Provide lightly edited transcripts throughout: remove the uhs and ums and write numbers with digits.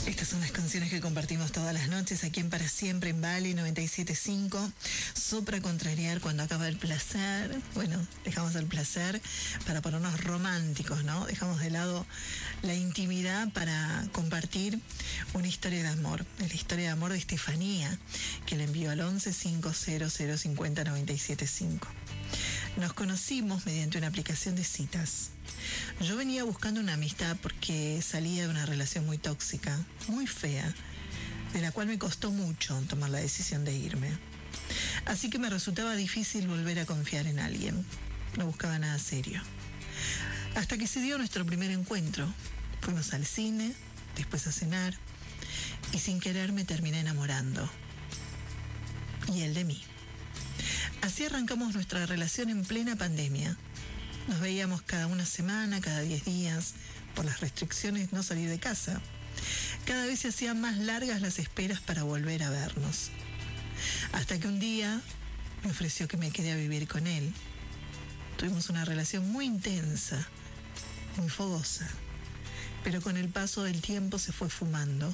Estas son las canciones que compartimos todas las noches aquí en Para Siempre en Bali 97.5. Sopra contrariar cuando acaba el placer. Bueno, dejamos el placer para ponernos románticos, ¿no? Dejamos de lado la intimidad para compartir una historia de amor. La historia de amor de Estefanía, que le envió al 11-500-50-97.5. Nos conocimos mediante una aplicación de citas. Yo venía buscando una amistad porque salía de una relación muy tóxica, muy fea, de la cual me costó mucho tomar la decisión de irme. Así que me resultaba difícil volver a confiar en alguien. No buscaba nada serio. Hasta que se dio nuestro primer encuentro. Fuimos al cine, después a cenar, y sin querer me terminé enamorando. Y él de mí. Así arrancamos nuestra relación en plena pandemia. Nos veíamos cada una semana, cada 10 días, por las restricciones no salir de casa. Cada vez se hacían más largas las esperas para volver a vernos. Hasta que un día me ofreció que me quede a vivir con él. Tuvimos una relación muy intensa, muy fogosa, pero con el paso del tiempo se fue fumando.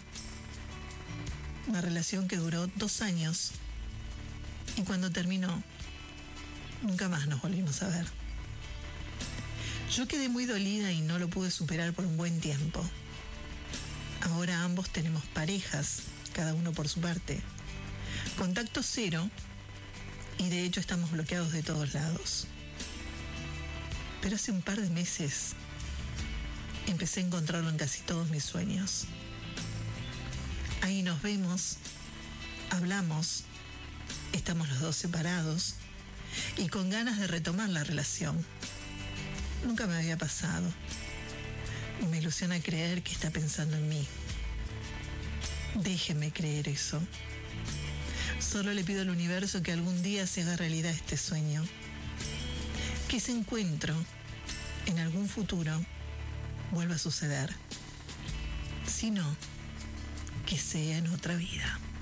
Una relación que duró 2 años y cuando terminó, nunca más nos volvimos a ver. Yo quedé muy dolida y no lo pude superar por un buen tiempo. Ahora ambos tenemos parejas, cada uno por su parte. Contacto cero y de hecho estamos bloqueados de todos lados. Pero hace un par de meses empecé a encontrarlo en casi todos mis sueños. Ahí nos vemos, hablamos, estamos los dos separados y con ganas de retomar la relación. Nunca me había pasado y me ilusiona creer que está pensando en mí. Déjeme creer eso. Solo le pido al universo que algún día se haga realidad este sueño. Que ese encuentro, en algún futuro, vuelva a suceder. Si no, que sea en otra vida.